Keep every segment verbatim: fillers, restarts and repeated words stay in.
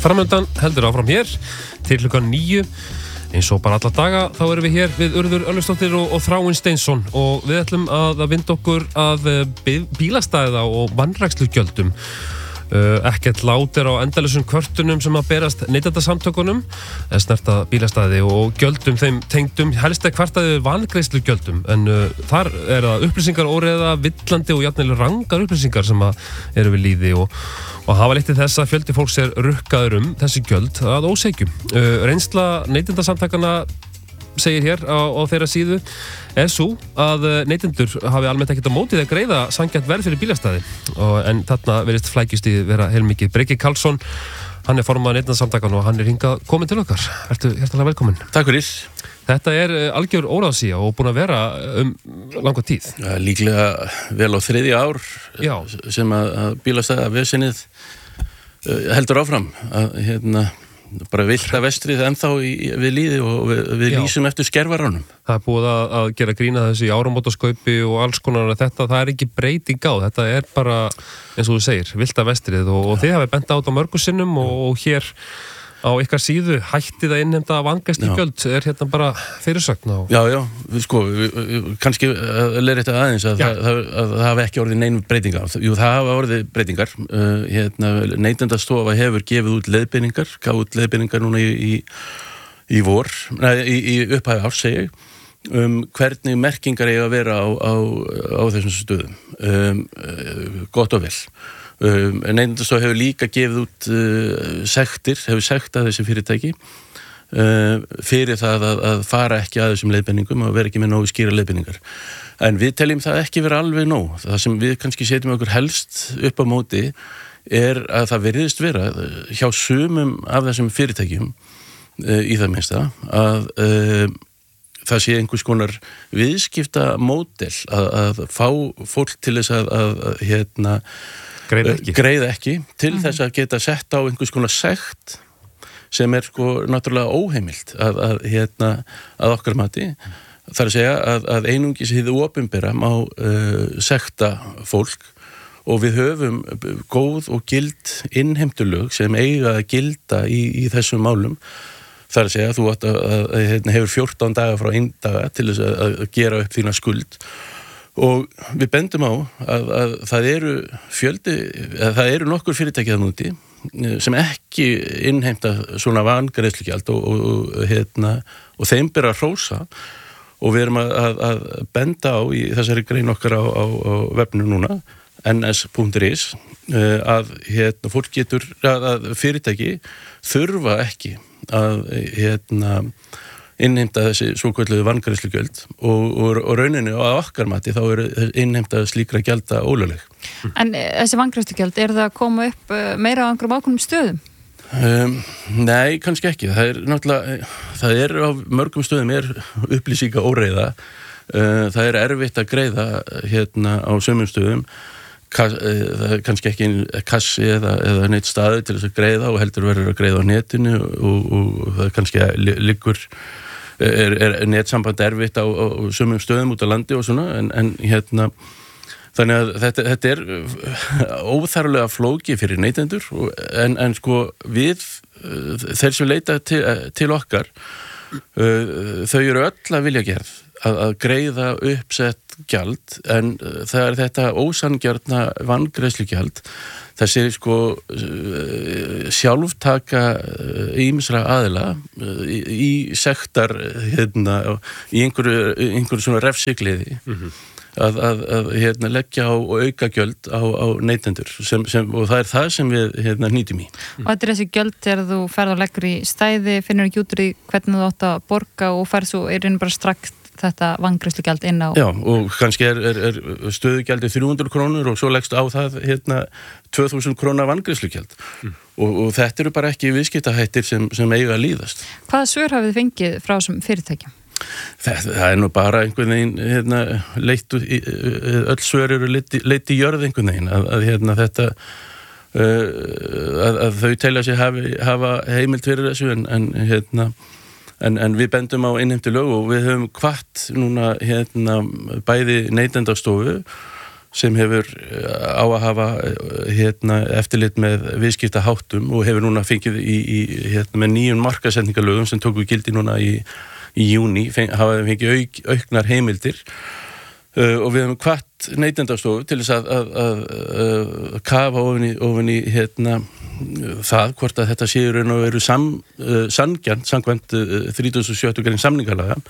Framöndan heldur áfram hér til klukkan níu. Eins og bara alla daga þá erum við hér við Urður Örlygsdóttir og, og Þráinn Steinsson og við ætlum að, að vinda okkur að bílastæða og vanrækslugjöldum. Uh, ekkert lát er á endalausum kvörtunum sem að berast neytendasamtökunum en snerta bílastæði og gjöldum þeim tengdum helst er kvartaði vangreiðslugjöldum en uh, þar er það upplýsingar óreiða, villandi og jafnvel rangar upplýsingar sem að eru við líði og, og hafa leitt til þess að fjöldi fólks er rukkaður um þessi gjöld að óseikjum. Uh, reynsla neytendasamtakana segir hér á, á þeirra síðu er svo að neytendur hafi almennt ekkert á mótið að greiða sanngjarnt verð fyrir bílastæði og, en þarna verðist flækjustíð vera heilmikið. Breki Karlsson, hann er formaður neytendasamtakanna og hann er hingað kominn til okkar. Ertu hjertalega velkominn. Takk fyrir. Þetta er algjör óráðsía og búin að vera um langa tíð. Ja, líklega vel á þriðja ár Já. sem að, að bílastæða vesinnið uh, heldur áfram að hérna bara vilta vestrið ennþá í, við líði og við, við lýsum eftir skervaránum. Það er búið að, að gera grína þessu í áramótaskaupi og alls konar þetta, það er ekki breyting á, þetta er bara, eins og þú segir, vilta vestrið og, og þið hafið bent á þetta mörgum sinnum og, og hér á ykkar síðu hættið að innheimta vangreiðslugjöld er hérna bara fyrirsögn á. Já, já, sko, við, við, kannski uh, leir þetta aðeins að það, að, að það hafi ekki orðið neinu breytingar. Jú, það hafa orðið breytingar. Uh, hérna, Neytendastofa hefur gefið út leiðbeiningar, gaf út leiðbeiningar núna í, í, í vor, neða, í, í upphæfi árs, segi ég, um hvernig merkingar eiga að vera á, á, á þessum stöðum. Um, uh, gott og vel. Um, Neytendastofa hefur líka gefið út uh, sektir, hefur sektað þessi fyrirtæki uh, fyrir það að, að fara ekki að þessum leiðbeiningum og vera ekki með nógu skýra leiðbeiningar. En við teljum það ekki vera alveg nóg. Það sem við kannski setjum okkur helst upp á móti er að það virðist vera hjá sumum af þessum fyrirtækjum uh, í það minnsta að uh, það sé einhvers konar viðskipta módel að, að fá fólk til þess að, að, að hérna Greið ekki. Greið ekki til mm-hmm. þess að geta sett á einhvers konar sekt sem er sko náttúrulega óheimilt að, að, hérna, að okkar mati. Það er að segja að, að einungis hið opinbera má uh, sekta fólk og við höfum góð og gild innheimtulög sem eiga að gilda í, í þessum málum. Það er að segja að þú átt að, að, að, hérna, hefur fjórtán daga frá einn daga til þess að, að gera upp þína skuld. Og við bendum á að, að það eru fjöldi, að það eru nokkur fyrirtæki þarna úti sem ekki innheimta svona vangreiðslugjald og, og, og, hérna, og þeim ber að hrósa og við erum að, að, að benda á í þessari grein okkar á, á, á vefnu núna, n s punktur is, að hérna, fólk getur, að, að fyrirtæki þurfa ekki að hérna innheimta þessi svokölluðu vangreiðslugjöld og, og, og rauninu á okkar mati þá eru innheimta slíkra gjalda ólögleg. En þessi vangreiðslugjöld, er það að koma upp meira á einhverjum ákveðnum stöðum? Um, nei, kannski ekki. Það er náttúrulega, það er á mörgum stöðum er upplýsinga óreiða. Uh, það er erfitt að greiða hérna á sömum stöðum. Kass, það er kannski ekki kassi eða, eða neitt staði til þess að greiða og heldur verður að greiða á netinu og, og það er kannski liggur er, er netsamband erfitt á, á sumum stöðum út á landi og svona en, en hérna þannig að þetta, þetta er óþarflega flóki fyrir neytendur en, en sko við þeir sem leita til, til okkar þau eru öll að vilja gerð að, að greiða uppsett gjald en það er þetta ósanngjarna vangreiðslugjald þessi sko sjálftaka ýmsra aðila í, í sektar hérna, í einhverju, einhverju svona refsigliði mm-hmm. að, að, að hérna, leggja á og auka gjöld á, á neytendur sem, sem, og það er það sem við hérna, nýtum í. Og þetta er þessi gjöld þegar þú ferð og leggur í stæði, finnur ekki út úr í hvernig þú átt að borga og ferð svo er einu bara strax þetta vangreiðslugjald inn á... Já, og kannski er, er, er stöðugjaldi þrjú hundruð krónur og svo leggst á það hérna tvö þúsund króna vangreiðslugjald mm. og, og þetta eru bara ekki viðskiptahættir sem, sem eiga að líðast. Hvaða svör hafið þið fengið frá þessum fyrirtækjum? Það, það er nú bara einhvern veginn hérna, leitt, öll svör eru leitt, leitt í jörð einhvern veginn að, að hérna, þetta uh, að, að þau telja sig hafi, hafa heimild fyrir þessu en, en hérna En, en við bendum á innheimtulög og við höfum hvatt núna hérna bæði Neytendastofu sem hefur á að hafa hérna, eftirlit með viðskiptaháttum og hefur núna fengið í, í, hérna, með nýjum markaðsendingalögum sem tóku gildi núna í, í júní, feng, hafa fengið auk, auknar heimildir uh, og við hefum hvatt Neytendastofu til þess að, að, að, að kafa ofin í, ofin í hérna, það hvort að þetta séu raun og veru sam, uh, sanngjarnt samkvæmt uh, þrítugasta og sjöttu grein samningalaga.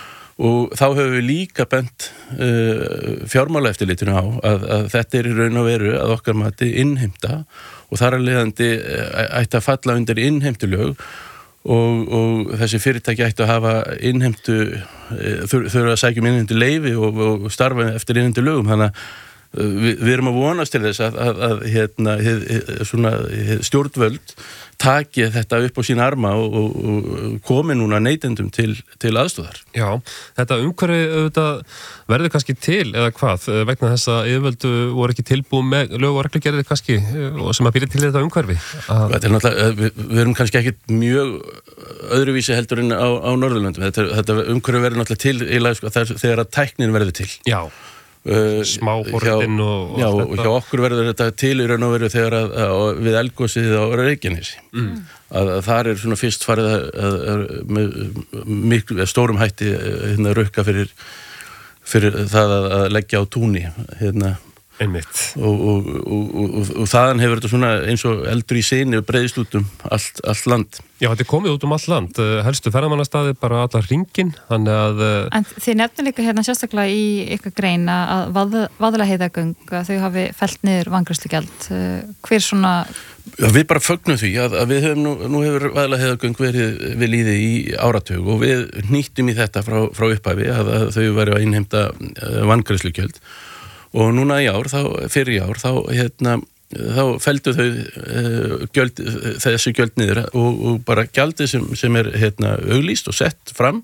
Og þá höfum við líka bent uh, fjármálaeftirlitinu á að, að þetta er í raun og veru að okkar mati innheimta og þar að leiðandi ætti að falla undir innheimtulög og, og þessi fyrirtæki ætti að hafa innheimtu, þurfa að sækja um innheimtu leyfi og, og starfa eftir innheimtu lögum. Þannig að við, við erum að vonast til þess að, að, að hérna, hið, svona, hið stjórnvöld taki þetta upp á sín arma og, og, og komi núna neytendum til, til aðstóðar. Já, þetta umhverfi verður kannski til eða hvað, vegna þess að yfirvöldu voru ekki tilbúið með lög og reglugerðir kannski og sem að býra til þetta umhverfi. Að... Þetta er náttúrulega, við, við erum kannski ekkit mjög öðruvísi heldur en á, á Norðurlöndum. Þetta, þetta umhverfi verður náttúrulega til í sko, þegar að tæknin verður til. Já. Uh, smábortinn og, og já, og hjá okkur verður þetta til í raun og veru þegar að, að við eldgosið á Reykjanesi mm. að, að þar er svona fyrst farið að, að, að með miklu stórum hætti hérna rukka fyrir, fyrir það að, að leggja á túni hérna einmitt og, og, og, og, og þaðan hefur þetta svona eins og eldur í sini og breiðst út um allt, allt land. Já, þetta er komið út um allt land, helstu ferðamannastaði bara allar hringinn, þannig að... En þið nefnir líka hérna sérstaklega í ykkar grein að vað, Vaðlaheiðargöng, að þau hafi fellt niður vangreiðslugjald. Hver svona... Já, við bara fögnum því að, að við höfum nú, nú hefur Vaðlaheiðargöng verið við líði í áratug og við nýttum í þetta frá, frá upphafi að, að þau væru að innheimta vangreiðslugjöld. Og núna í ár, þá, fyrir í ár, þá, hérna, þá feldu þau uh, gjöld, þessi gjöld niður og, og bara gjaldið sem, sem er hérna, auglýst og sett fram,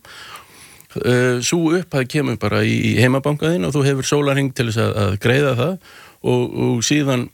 uh, svo upp að kemur bara í heimabankaðinn og þú hefur sólarhring til þess að, að greiða það og, og síðan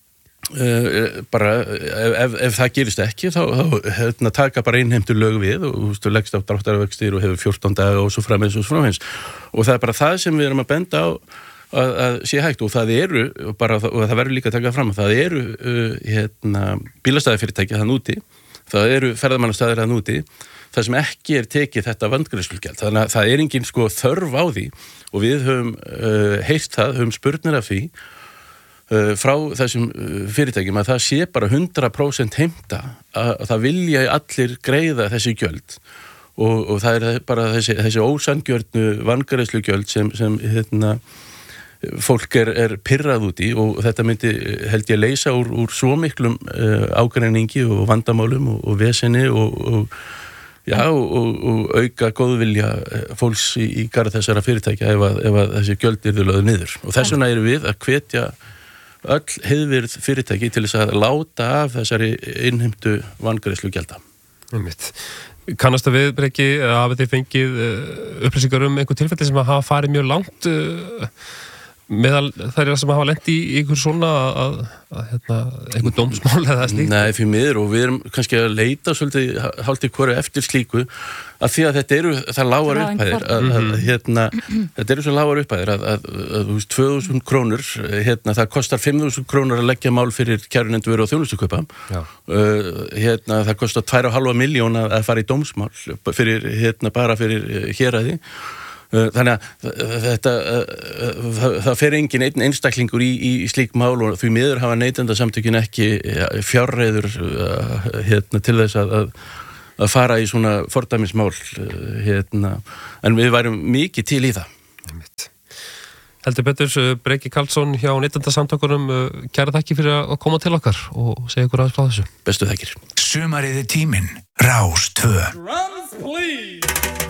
uh, bara ef, ef það gerist ekki, þá, þá hérna, taka bara innheimtu lög við og þú veist, þú leggst á dráttarvextir og hefur fjórtán daga og svo framins og svo framins. Og það er bara það sem við erum að benda á að, að sé hægt og það eru bara, og það verður líka að taka fram að það eru uh, hérna, bílastæðafyrirtæki þann úti, það eru ferðamannastæðir þann úti, það sem ekki er tekið þetta vangreiðslugjald, þannig að það er engin sko þörf á því og við höfum uh, heyrt það, höfum spurnir af því uh, frá þessum fyrirtækjum að það sé bara hundrað prósent heimta að, að það vilja allir greiða þessi gjöld og, og það er bara þessi, þessi ósangjörnu vangreiðslugjöld sem, sem hérna fólk er, er pirrað út í og þetta myndi held ég leysa úr, úr svo miklum uh, ágreiningi og vandamálum og, og vesenni og, og, já, og, og auka góðvilja fólks í, í garð þessara fyrirtækja ef að, ef að þessi gjöld yrðu lögð niður. Og þess vegna erum við að hvetja öll heiðvirð fyrirtæki til þess að láta af þessari innheimtu vangreiðslugjalda. Einmitt. Kannast að við, Breki, hafið þið fengið upplýsingar um einhver tilfelli sem hafa farið mjög langt meðal þær er sem hafa lent í ykkur svona að, að hérna, einhver dómsmál eða slíkt? Nei, fyrir miður og við erum kannski að leita svolítið hálftið hverju eftir slíku að því að þetta eru það lágar upphæðir að, að, hérna, þetta eru svo lágar upphæðir að, að, að, að þú veist, tvö þúsund krónur hérna, það kostar fimm þúsund krónur að leggja mál fyrir kærunefnd vöru og þjónustukaupa uh, hérna, það kostar tvö og hálfa milljón að, að fara í dómsmál fyrir, hérna, bara fyrir héraði. Þannig að þetta, það, það fer engin einn einstaklingur í, í slík mál og því miður hafa neytendasamtökin ekki fjárreiður hérna, til þess að, að, að fara í svona fordæmismál hérna, en við værum mikið til í það. Heldur betur, Breki Karlsson hjá Neytendasamtökunum, kæra þakki fyrir að koma til okkar og segja ykkur aðeins frá þessu. Bestu þakkir. Sumarið er tíminn, Rás tvö. Drums, please.